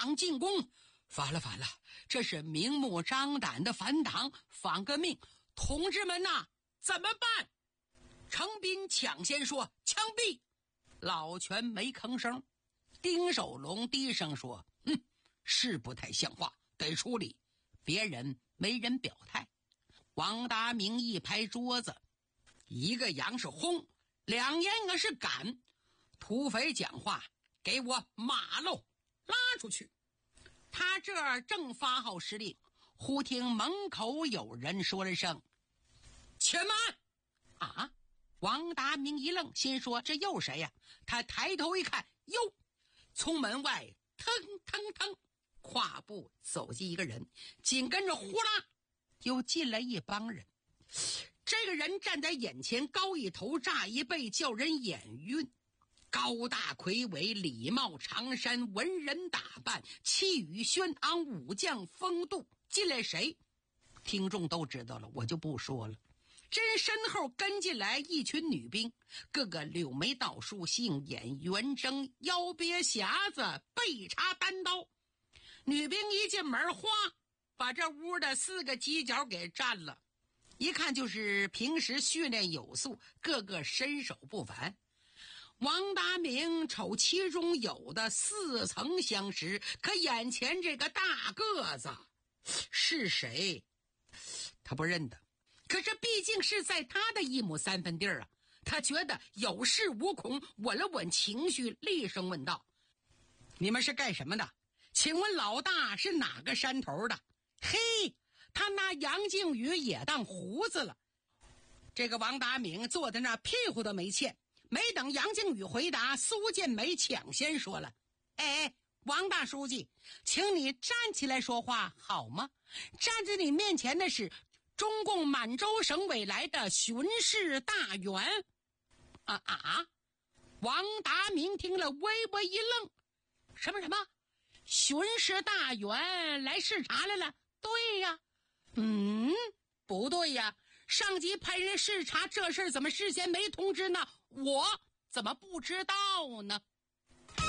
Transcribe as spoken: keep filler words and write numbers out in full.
党进攻。反了反了，这是明目张胆的反党，反革命，同志们呐，怎么办？程斌抢先说枪毙，老全没吭声。丁守龙低声说，哼，是不太像话，得处理。别人没人表态。王达明一拍桌子，一个羊是轰，两言个是赶。土匪讲话，给我马喽，拉出去。他这儿正发号施令，忽听门口有人说了声且慢。啊！王达明一愣，心说这又谁呀？他抬头一看，哟，从门外腾腾腾跨步走进一个人，紧跟着呼啦又进来一帮人。这个人站在眼前，高一头，乍一背，叫人眼晕。高大魁伟，礼帽长衫，文人打扮，气宇轩昂，武将风度。进来谁？听众都知道了，我就不说了。真身后跟进来一群女兵，个个柳眉倒竖，杏眼圆睁，腰别匣子，背插单刀。女兵一进门，哗，把这屋的四个犄角给占了。一看就是平时训练有素，个个身手不凡。王达明瞅其中有的似曾相识，可眼前这个大个子是谁？他不认得。可是毕竟是在他的一亩三分地儿啊，他觉得有恃无恐，稳了稳情绪，厉声问道：你们是干什么的？请问老大是哪个山头的？嘿，他拿杨靖宇也当胡子了。这个王达明坐在那屁股都没欠，没等杨靖宇回答，苏建梅抢先说了：哎，王大书记，请你站起来说话好吗？站在你面前的是中共满洲省委来的巡视大员。啊啊！王达明听了微微一愣，什么什么？巡视大员来视察来了？对呀。嗯，不对呀，上级派人视察这事怎么事先没通知呢？我怎么不知道呢？